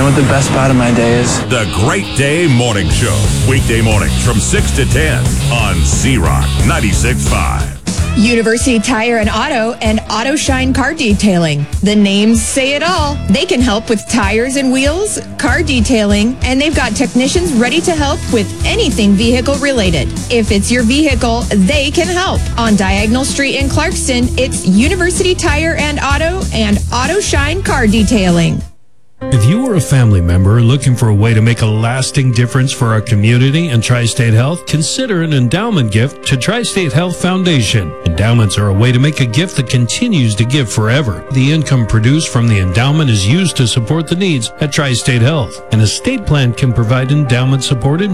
know what the best part of my day is? The Great Day Morning Show. Weekday mornings from 6 to 10 on Z-Rock 96.5. University Tire and Auto Shine Car Detailing. The names say it all. They can help with tires and wheels, car detailing, and they've got technicians ready to help with anything vehicle related. If it's your vehicle, they can help. On Diagonal Street in Clarkston, it's University Tire and Auto Shine Car Detailing. If you are a family member looking for a way to make a lasting difference for our community and Tri-State Health, consider an endowment gift to Tri-State Health Foundation. Endowments are a way to make a gift that continues to give forever. The income produced from the endowment is used to support the needs at Tri-State Health. An estate plan can provide endowment supported